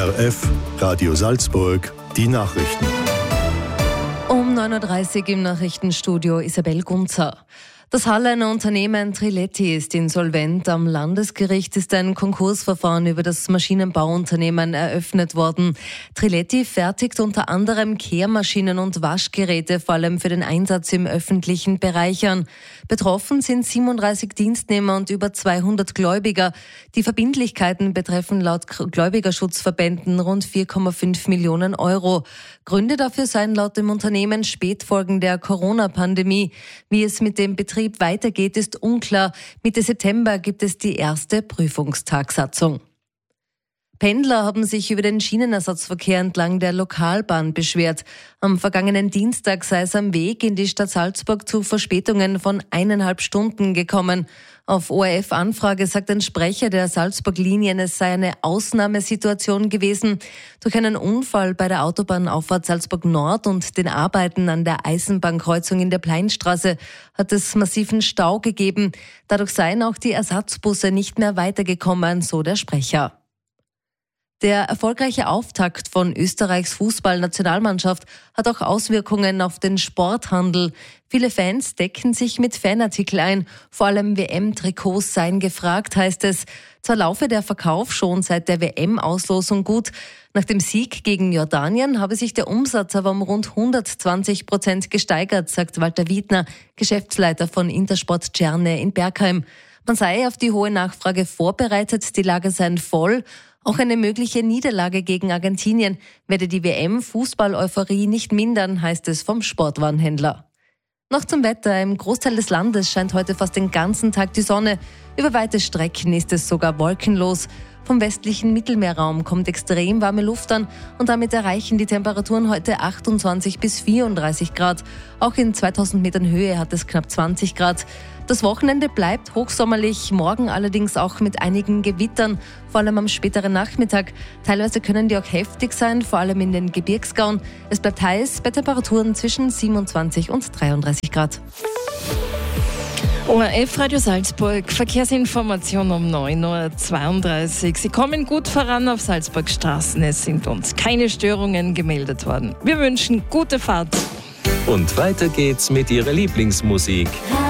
ORF, Radio Salzburg, die Nachrichten. Um 9.30 Uhr im Nachrichtenstudio Isabel Gunzer. Das Hallener Unternehmen Triletti ist insolvent. Am Landesgericht ist ein Konkursverfahren über das Maschinenbauunternehmen eröffnet worden. Triletti fertigt unter anderem Kehrmaschinen und Waschgeräte, vor allem für den Einsatz im öffentlichen Bereich an. Betroffen sind 37 Dienstnehmer und über 200 Gläubiger. Die Verbindlichkeiten betreffen laut Gläubigerschutzverbänden rund 4,5 Millionen Euro. Gründe dafür seien laut dem Unternehmen Spätfolgen der Corona-Pandemie. Wie es mit dem Betrieb weitergeht, ist unklar. Mitte September gibt es die erste Prüfungstagsatzung. Pendler haben sich über den Schienenersatzverkehr entlang der Lokalbahn beschwert. Am vergangenen Dienstag sei es am Weg in die Stadt Salzburg zu Verspätungen von 1,5 Stunden gekommen. Auf ORF-Anfrage sagt ein Sprecher der Salzburg-Linien, es sei eine Ausnahmesituation gewesen. Durch einen Unfall bei der Autobahnauffahrt Salzburg Nord und den Arbeiten an der Eisenbahnkreuzung in der Pleinstraße hat es massiven Stau gegeben. Dadurch seien auch die Ersatzbusse nicht mehr weitergekommen, so der Sprecher. Der erfolgreiche Auftakt von Österreichs Fußballnationalmannschaft hat auch Auswirkungen auf den Sporthandel. Viele Fans decken sich mit Fanartikeln ein. Vor allem WM-Trikots seien gefragt, heißt es. Zwar laufe der Verkauf schon seit der WM-Auslosung gut. Nach dem Sieg gegen Jordanien habe sich der Umsatz aber um rund 120% gesteigert, sagt Walter Wiedner, Geschäftsleiter von Intersport Czerne in Bergheim. Man sei auf die hohe Nachfrage vorbereitet, die Lager seien voll. Auch eine mögliche Niederlage gegen Argentinien werde die WM-Fußball-Euphorie nicht mindern, heißt es vom Sportwarenhändler. Noch zum Wetter. Im Großteil des Landes scheint heute fast den ganzen Tag die Sonne. Über weite Strecken ist es sogar wolkenlos. Vom westlichen Mittelmeerraum kommt extrem warme Luft an und damit erreichen die Temperaturen heute 28 bis 34 Grad. Auch in 2000 Metern Höhe hat es knapp 20 Grad. Das Wochenende bleibt hochsommerlich, morgen allerdings auch mit einigen Gewittern, vor allem am späteren Nachmittag. Teilweise können die auch heftig sein, vor allem in den Gebirgsgauen. Es bleibt heiß bei Temperaturen zwischen 27 und 33 Grad. ORF Radio Salzburg, Verkehrsinformation um 9.32 Uhr. Sie kommen gut voran auf Salzburg Straßen. Es sind uns keine Störungen gemeldet worden. Wir wünschen gute Fahrt. Und weiter geht's mit Ihrer Lieblingsmusik.